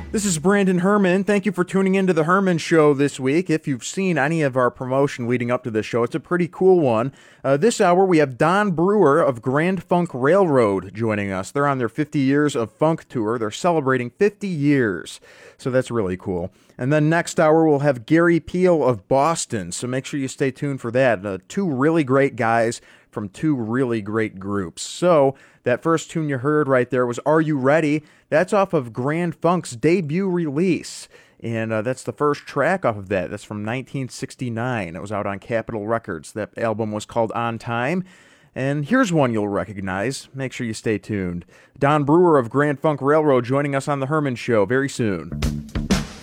This is Brandon Herman. Thank you for tuning into the Herman Show this week. If you've seen any of our promotion leading up to this show, it's a pretty cool one. This hour, we have Don Brewer of Grand Funk Railroad joining us. They're on their 50 Years of Funk tour. They're celebrating 50 years, so that's really cool. And then next hour, we'll have Gary Peel of Boston, so make sure you stay tuned for that. Two really great guys from two really great groups. So that first tune you heard right there was Are You Ready? That's off of Grand Funk's debut release. And that's the first track off of that. That's from 1969. It was out on Capitol Records. That album was called On Time. And here's one you'll recognize. Make sure you stay tuned. Don Brewer of Grand Funk Railroad joining us on The Herman Show very soon.